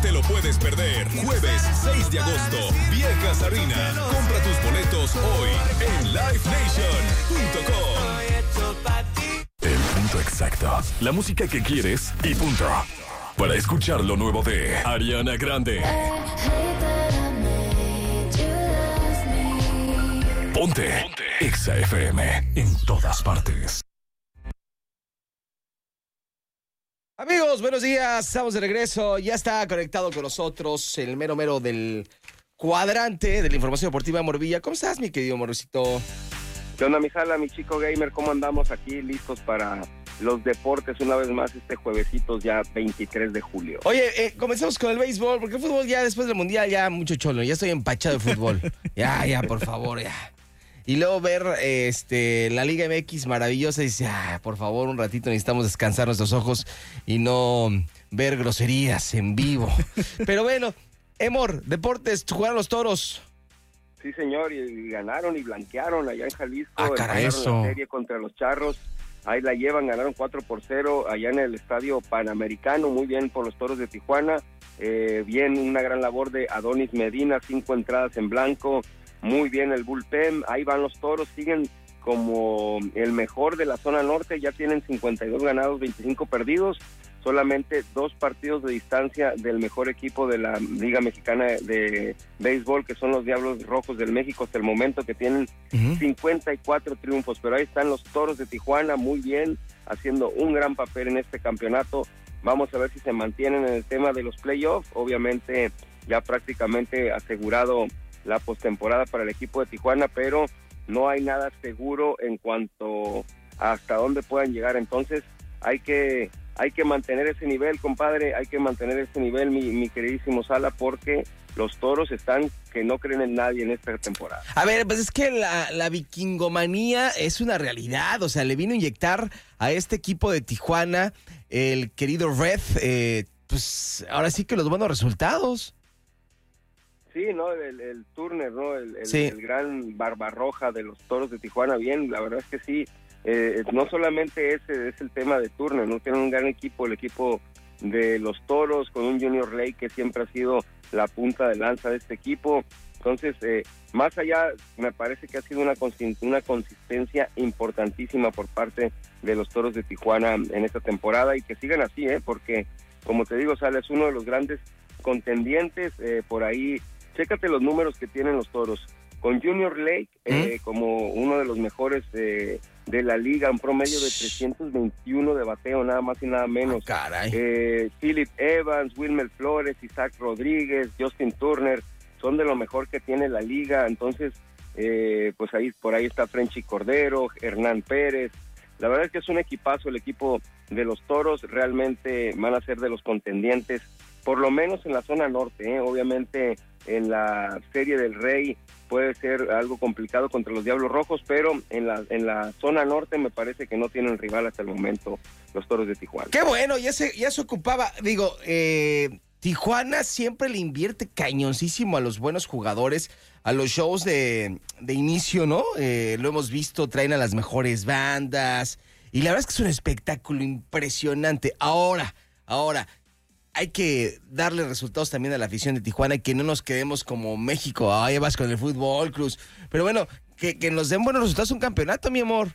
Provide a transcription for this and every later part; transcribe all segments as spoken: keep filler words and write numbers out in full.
te lo puedes perder. Jueves seis de agosto, Viejas Arena. Compra tus boletos hoy en live nation punto com. El punto exacto. La música que quieres y punto. Para escuchar lo nuevo de Ariana Grande. Ponte, Ponte. Exa F M en todas partes. Amigos, buenos días, estamos de regreso. Ya está conectado con nosotros el mero mero del cuadrante de la información deportiva Morvilla. ¿Cómo estás, mi querido Morricito? ¿Qué onda, mi jala, mi chico gamer? ¿Cómo andamos aquí listos para los deportes una vez más este juevesitos ya veintitrés de julio? Oye, eh, comencemos con el béisbol, porque el fútbol ya después del mundial ya mucho cholo, ya estoy empachado de fútbol. Ya, ya, por favor, ya. Y luego ver este la Liga M X maravillosa y dice, ah, por favor, un ratito necesitamos descansar nuestros ojos y no ver groserías en vivo. Pero bueno, Emor, deportes, jugaron los Toros. Sí, señor, y, y ganaron y blanquearon allá en Jalisco. Ah, caray, eso. La serie contra los Charros. Ahí la llevan, ganaron cuatro por cero allá en el Estadio Panamericano. Muy bien por los Toros de Tijuana. Eh, bien, una gran labor de Adonis Medina, cinco entradas en blanco. Muy bien el bullpen, ahí van los Toros, siguen como el mejor de la zona norte, ya tienen cincuenta y dos ganados, veinticinco perdidos, solamente dos partidos de distancia del mejor equipo de la Liga Mexicana de Béisbol, que son los Diablos Rojos del México hasta el momento, que tienen uh-huh. cincuenta y cuatro triunfos, pero ahí están los Toros de Tijuana, muy bien, haciendo un gran papel en este campeonato. Vamos a ver si se mantienen en el tema de los playoffs, obviamente ya prácticamente asegurado la postemporada para el equipo de Tijuana, pero no hay nada seguro en cuanto a hasta dónde puedan llegar. Entonces hay que hay que mantener ese nivel, compadre, hay que mantener ese nivel, mi, mi queridísimo Sala, porque los Toros están que no creen en nadie en esta temporada. A ver, pues es que la, la vikingomanía es una realidad, o sea, le vino a inyectar a este equipo de Tijuana el querido Red, eh, pues ahora sí que los buenos resultados. Sí, ¿no? El, el Turner, ¿no? El, el, sí. el gran Barbarroja de los Toros de Tijuana, bien, la verdad es que sí, eh, no solamente ese es el tema de Turner, ¿no? Tienen un gran equipo, el equipo de los Toros, con un Junior Lake que siempre ha sido la punta de lanza de este equipo. Entonces, eh, más allá, me parece que ha sido una, una consistencia importantísima por parte de los Toros de Tijuana en esta temporada, y que sigan así, ¿eh? Porque, como te digo, Sala, es uno de los grandes contendientes, eh, por ahí. Chécate los números que tienen los Toros. Con Junior Lake, eh, ¿Mm? como uno de los mejores eh, de la liga, un promedio de trescientos veintiuno de bateo, nada más y nada menos. Ah, caray. Eh, Philip Evans, Wilmer Flores, Isaac Rodríguez, Justin Turner, son de lo mejor que tiene la liga. Entonces, eh, pues ahí por ahí está Frenchy Cordero, Hernán Pérez. La verdad es que es un equipazo el equipo de los Toros, realmente van a ser de los contendientes, por lo menos en la zona norte, ¿eh? Obviamente en la Serie del Rey puede ser algo complicado contra los Diablos Rojos, pero en la en la zona norte me parece que no tienen rival hasta el momento los Toros de Tijuana. Qué bueno, ya se, ya se ocupaba, digo, eh, Tijuana siempre le invierte cañoncísimo a los buenos jugadores, a los shows de, de inicio, ¿no? Eh, lo hemos visto, traen a las mejores bandas, y la verdad es que es un espectáculo impresionante. Ahora, ahora... hay que darle resultados también a la afición de Tijuana y que no nos quedemos como México, ay, vas con el fútbol, Cruz. Pero bueno, que, que nos den buenos resultados un campeonato, mi amor.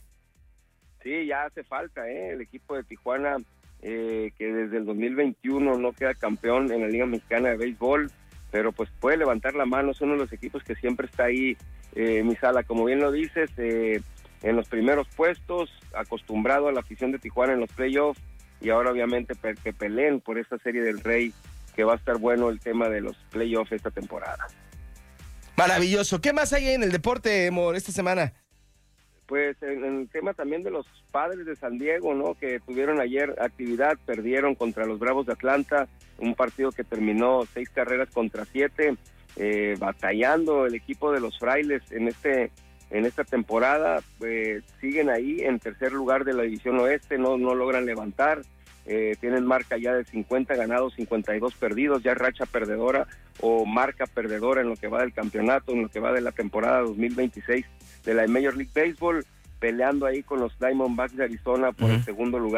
Sí, ya hace falta, ¿eh? El equipo de Tijuana, eh, que desde el dos mil veintiuno no queda campeón en la Liga Mexicana de Béisbol, pero pues puede levantar la mano, es uno de los equipos que siempre está ahí, eh, mi Sala, como bien lo dices, eh, en los primeros puestos, acostumbrado a la afición de Tijuana en los playoffs, y ahora obviamente que peleen por esta Serie del Rey, que va a estar bueno el tema de los playoffs esta temporada. Maravilloso. ¿Qué más hay en el deporte, amor, esta semana? Pues en, en el tema también de los Padres de San Diego, ¿no? Que tuvieron ayer actividad, perdieron contra los Bravos de Atlanta, un partido que terminó seis carreras contra siete, eh, batallando el equipo de los Frailes en este en esta temporada, eh, siguen ahí en tercer lugar de la División Oeste, no, no logran levantar, eh, tienen marca ya de cincuenta ganados, cincuenta y dos perdidos, ya racha perdedora o marca perdedora en lo que va del campeonato, en lo que va de la temporada dos mil veintiséis de la Major League Baseball, peleando ahí con los Diamondbacks de Arizona por uh-huh. el segundo lugar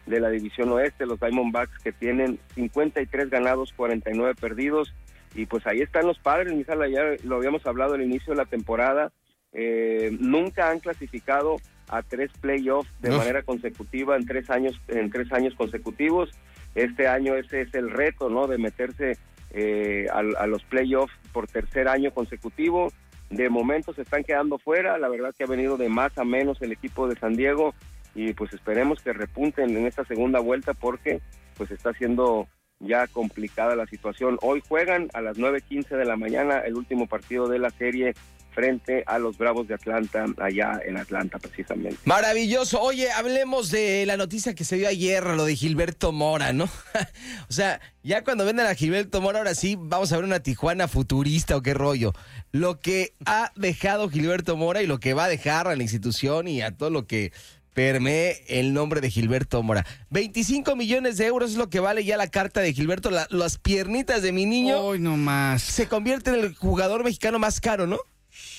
de la División Oeste, los Diamondbacks, que tienen cincuenta y tres ganados, cuarenta y nueve perdidos, y pues ahí están los Padres, mi sala, ya lo habíamos hablado al inicio de la temporada, eh, nunca han clasificado a tres playoffs de no. manera consecutiva en tres años, en tres años consecutivos. Este año ese es el reto, ¿no?, de meterse eh, a, a los playoffs por tercer año consecutivo. De momento se están quedando fuera, la verdad que ha venido de más a menos el equipo de San Diego, y pues esperemos que repunten en esta segunda vuelta porque pues está siendo ya complicada la situación. Hoy juegan a las nueve quince de la mañana el último partido de la serie frente a los Bravos de Atlanta, allá en Atlanta precisamente. Maravilloso. Oye, hablemos de la noticia que se dio ayer, lo de Gilberto Mora, ¿no? O sea, ya cuando vendan a Gilberto Mora, ahora sí vamos a ver una Tijuana futurista o qué rollo. Lo que ha dejado Gilberto Mora y lo que va a dejar a la institución y a todo lo que permee el nombre de Gilberto Mora. veinticinco millones de euros es lo que vale ya la carta de Gilberto. La, las piernitas de mi niño. Hoy no más. Se convierte en el jugador mexicano más caro, ¿no?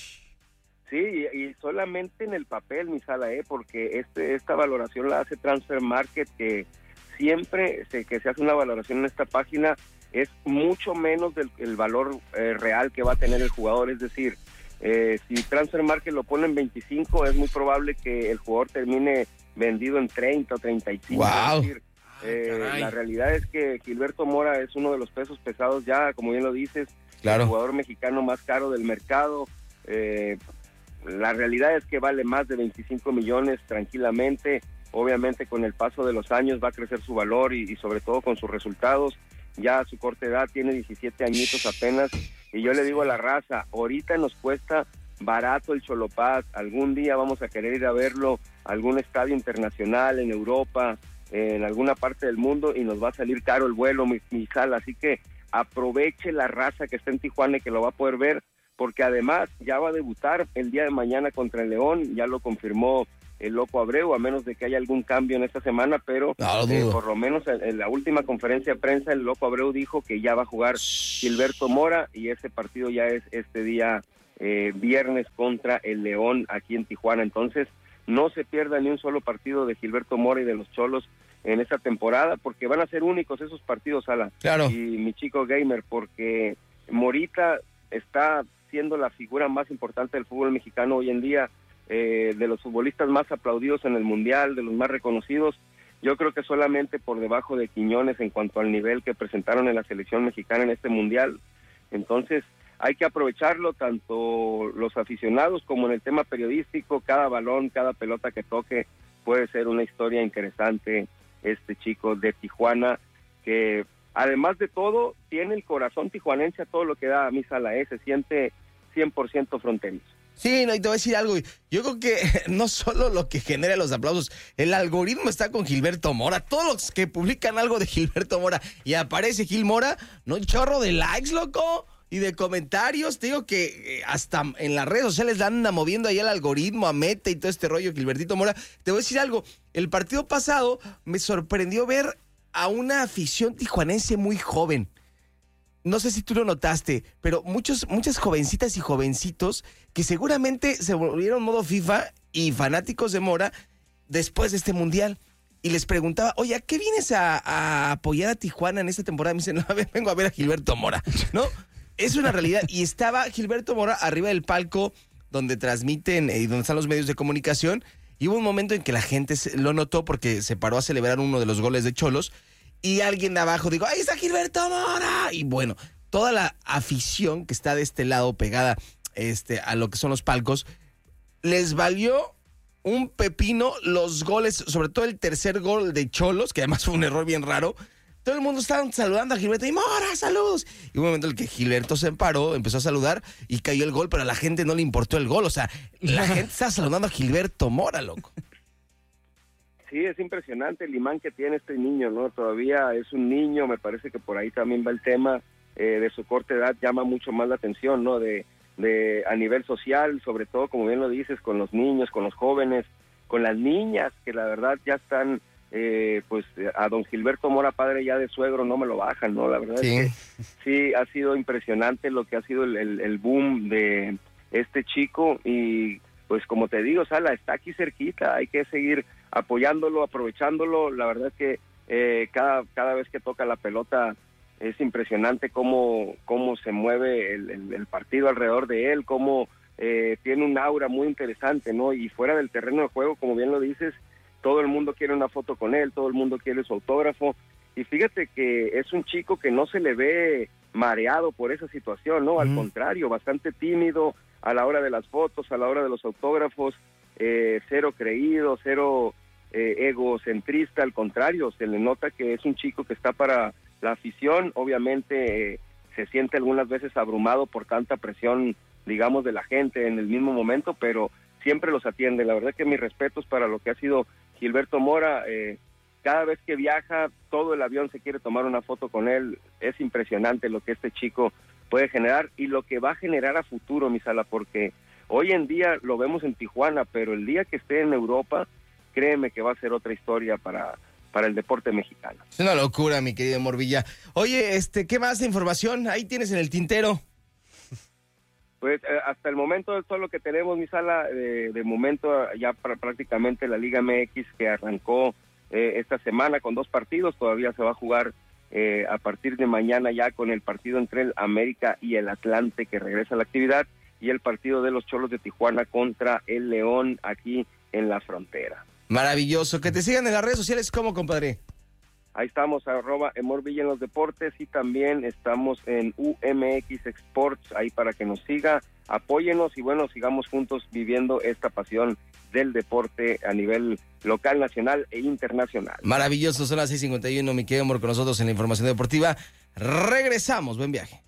Sí, y, y solamente en el papel, mi sala, ¿eh? Porque este, esta valoración la hace Transfer Market, que siempre se, que se hace una valoración en esta página es mucho menos del el valor eh, real que va a tener el jugador. Es decir, eh, si Transfer Market lo pone en veinticinco, es muy probable que el jugador termine vendido en treinta o treinta y cinco. Wow. Es decir, eh, la realidad es que Gilberto Mora es uno de los pesos pesados ya, como bien lo dices, claro, el jugador mexicano más caro del mercado. Eh, La realidad es que vale más de veinticinco millones tranquilamente. Obviamente con el paso de los años va a crecer su valor y, y sobre todo con sus resultados. Ya a su corta edad, tiene diecisiete añitos apenas, y yo le digo a la raza, ahorita nos cuesta barato el Cholopaz, algún día vamos a querer ir a verlo a algún estadio internacional en Europa, en alguna parte del mundo, y nos va a salir caro el vuelo, mi, mi sala. Así que aproveche la raza que está en Tijuana y que lo va a poder ver, porque además ya va a debutar el día de mañana contra el León, ya lo confirmó el Loco Abreu, a menos de que haya algún cambio en esta semana, pero no, eh, por lo menos en, en la última conferencia de prensa el Loco Abreu dijo que ya va a jugar Gilberto Mora, y ese partido ya es este día eh, viernes contra el León aquí en Tijuana. Entonces no se pierda ni un solo partido de Gilberto Mora y de los Cholos en esta temporada, porque van a ser únicos esos partidos, Ala. Claro. Y mi chico gamer, porque Morita está siendo la figura más importante del fútbol mexicano hoy en día, eh, de los futbolistas más aplaudidos en el Mundial, de los más reconocidos. Yo creo que solamente por debajo de Quiñones en cuanto al nivel que presentaron en la selección mexicana en este Mundial. Entonces hay que aprovecharlo, tanto los aficionados como en el tema periodístico. Cada balón, cada pelota que toque puede ser una historia interesante. Este chico de Tijuana, que además de todo, tiene el corazón tijuanense a todo lo que da a mi sala, ¿eh? Se siente cien por ciento fronterizo. Sí, no, y te voy a decir algo, yo creo que no solo lo que genera los aplausos, el algoritmo está con Gilberto Mora. Todos los que publican algo de Gilberto Mora y aparece Gil Mora, no, un chorro de likes, loco, y de comentarios. Te digo que hasta en las redes sociales la anda moviendo ahí el algoritmo, a Meta y todo este rollo, Gilbertito Mora. Te voy a decir algo, el partido pasado me sorprendió ver a una afición tijuanense muy joven. No sé si tú lo notaste, pero muchos, muchas jovencitas y jovencitos que seguramente se volvieron modo FIFA y fanáticos de Mora después de este mundial. Y les preguntaba, oye, ¿a qué vienes a, a apoyar a Tijuana en esta temporada? Me dicen, no, vengo a ver a Gilberto Mora, ¿no? Es una realidad. Y estaba Gilberto Mora arriba del palco donde transmiten y donde están los medios de comunicación. Y hubo un momento en que la gente lo notó porque se paró a celebrar uno de los goles de Cholos. Y alguien de abajo dijo, ¡ahí está Gilberto Mora! Y bueno, toda la afición que está de este lado pegada este, a lo que son los palcos, les valió un pepino los goles, sobre todo el tercer gol de Cholos, que además fue un error bien raro. Todo el mundo estaba saludando a Gilberto y ¡Mora, saludos! Y hubo un momento en el que Gilberto se paró, empezó a saludar y cayó el gol, pero a la gente no le importó el gol. O sea, la gente estaba saludando a Gilberto Mora, loco. Sí, es impresionante el imán que tiene este niño, ¿no? Todavía es un niño, me parece que por ahí también va el tema eh, de su corta edad, llama mucho más la atención, ¿no? De, de a nivel social, sobre todo, como bien lo dices, con los niños, con los jóvenes, con las niñas, que la verdad ya están, eh, pues, a don Gilberto Mora, padre ya de suegro, no me lo bajan, ¿no? La verdad sí. es que sí, ha sido impresionante lo que ha sido el, el, el boom de este chico, y pues como te digo, Sala, está aquí cerquita, hay que seguir apoyándolo, aprovechándolo. La verdad es que eh, cada, cada vez que toca la pelota es impresionante cómo, cómo se mueve el, el, el partido alrededor de él, cómo eh, tiene un aura muy interesante, ¿no? Y fuera del terreno de juego, como bien lo dices, todo el mundo quiere una foto con él, todo el mundo quiere su autógrafo. Y fíjate que es un chico que no se le ve mareado por esa situación, ¿no? Al mm. contrario, bastante tímido a la hora de las fotos, a la hora de los autógrafos, eh, cero creído, cero eh, egocentrista, al contrario, se le nota que es un chico que está para la afición. Obviamente eh, se siente algunas veces abrumado por tanta presión, digamos, de la gente en el mismo momento, pero siempre los atiende. La verdad que mis respetos para lo que ha sido Gilberto Mora. eh, Cada vez que viaja, todo el avión se quiere tomar una foto con él. Es impresionante lo que este chico puede generar y lo que va a generar a futuro, mi Sala, porque hoy en día lo vemos en Tijuana, pero el día que esté en Europa, créeme que va a ser otra historia para, para el deporte mexicano. Es una locura, mi querido Morvilla. Oye, este, ¿qué más de información ahí tienes en el tintero? Pues eh, hasta el momento es todo lo que tenemos, mi Sala. Eh, de momento ya para prácticamente la Liga M X que arrancó Eh, esta semana con dos partidos, todavía se va a jugar eh, a partir de mañana ya con el partido entre el América y el Atlante que regresa a la actividad, y el partido de los Cholos de Tijuana contra el León aquí en la frontera. Maravilloso, que te sigan en las redes sociales, ¿cómo, compadre? Ahí estamos, arroba Morvilla en los deportes, y también estamos en U M X Sports, ahí para que nos siga, apóyenos y bueno, sigamos juntos viviendo esta pasión del deporte a nivel local, nacional e internacional. Maravilloso, son las seis cincuenta y uno, mi querido Amor, con nosotros en la información deportiva. Regresamos, buen viaje.